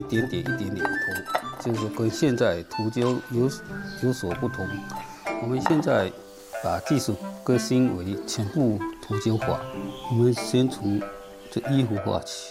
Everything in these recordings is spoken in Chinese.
一点点一点点涂，就是跟现在涂就有所不同。我们现在把技术革新为全部涂就画。我们先从这衣服画起。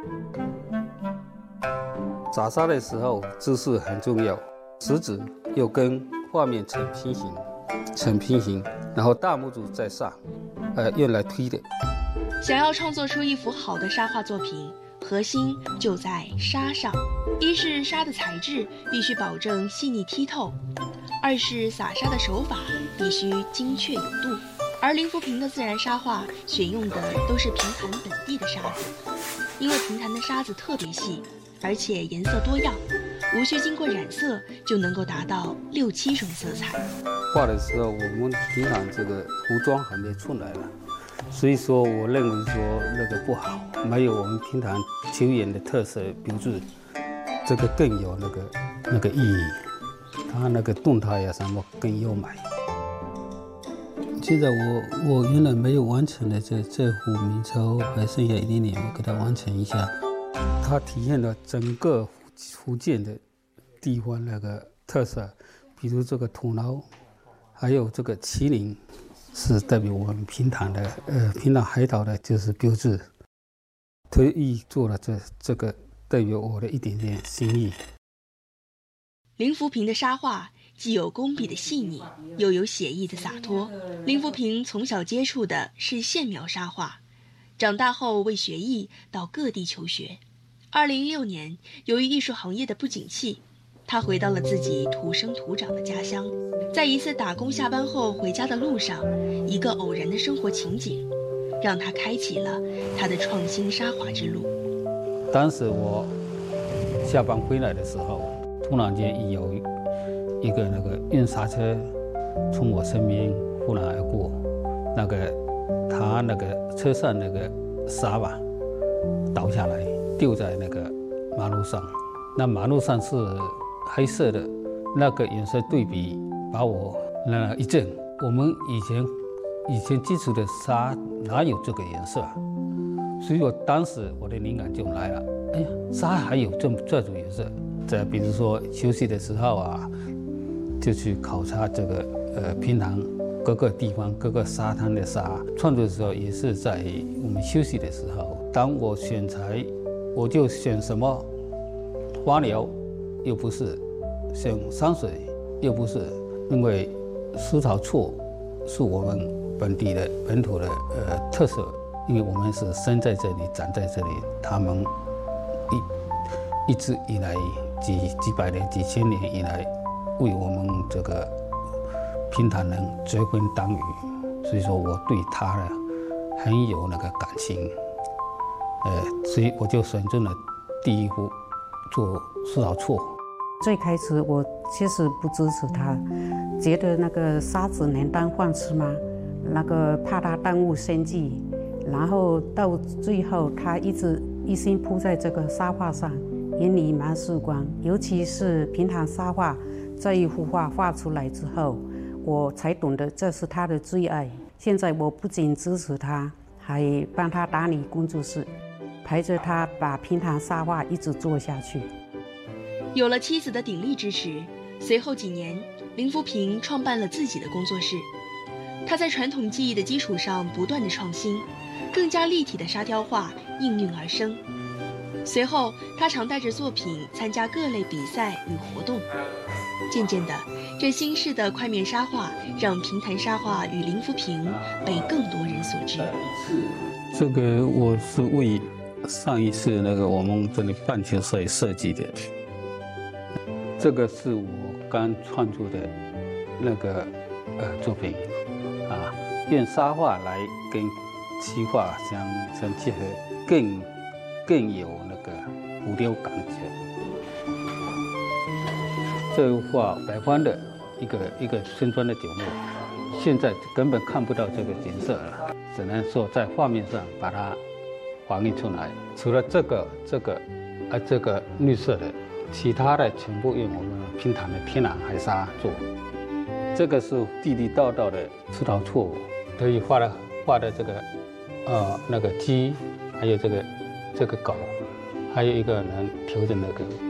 撒沙的时候姿势很重要，食指要跟画面成平行，然后大拇指在上，用来推的。 想要创作出一幅好的沙画作品，核心就在沙上。一是沙的材质必须保证细腻剔透，二是撒沙的手法必须精确有度。而林福平的自然沙画选用的都是平潭本地的沙子，因为平潭的沙子特别细，而且颜色多样，无需经过染色就能够达到6、7种色彩。 画的时候，我们平常这个涂装还没出来了，所以说我认为说那个不好，没有我们平潭球员的特色标志，这个更有那个意义，它那个动态呀什么更优美。现在我原来没有完成的这幅明朝还剩下一点点，我给它完成一下。它体现了整个福建的地方那个特色，比如这个土牢，还有这个麒麟，是代表我们平潭的平潭海岛的就是标志。特意做了这个代表我的一点点心意。 林福平的沙画既有工笔的细腻，又有写意的洒脱。林福平从小接触的是线描沙画，长大后为学艺到各地求学。2016年，由于艺术行业的不景气，他回到了自己土生土长的家乡。在一次打工下班后回家的路上，一个偶然的生活情景，让他开启了他的创新沙画之路。 当时我下班回来的时候，突然间有一个那个运沙车从我身边忽然而过，他那个车上那个沙吧倒下来，丢在那个马路上。那马路上是黑色的，那个颜色对比把我那一震。我们以前接触的沙哪有这个颜色啊？所以我当时我的灵感就来了，哎呀，沙还有这种颜色。再比如说休息的时候啊，就去考察这个平潭各个地方各个沙滩的沙。创作的时候也是在我们休息的时候，当我选材，我就选什么花鸟，又不是选山水，又不是，因为丝草错是我们本土的特色，因为我们是生在这里长在这里，他们一直以来几百年几千年以来为我们这个平潭人追婚当雨，所以说我对他呢很有那个感情，所以我就选中了第一幅做丝草错。 最开始我其实不支持他，觉得那个沙子能当饭吃吗？那个怕他耽误生计，然后到最后他一心扑在这个沙画上，眼里满是光。尤其是平潭沙画这一幅画画出来之后，我才懂得这是他的最爱。现在我不仅支持他，还帮他打理工作室，陪着他把平潭沙画一直做下去。 有了妻子的鼎力支持，随后几年，林福平创办了自己的工作室。他在传统技艺的基础上不断的创新，更加立体的沙雕画应运而生。随后，他常带着作品参加各类比赛与活动。渐渐的，这新式的块面沙画让平潭沙画与林福平被更多人所知。 这个我是为上一次那个我们这里棒球赛设计的。这个是我刚创作的那个作品啊，用沙画来跟漆画相结合，更有那个浮雕感觉。这幅画北方的一个村庄的角落，现在根本看不到这个景色了，只能说在画面上把它还原出来。除了这个绿色的。其他的全部用我们平潭的天然海沙做，这个是地地道道的丝草错，可以画的这个那个鸡，还有这个狗，还有一个人调整那个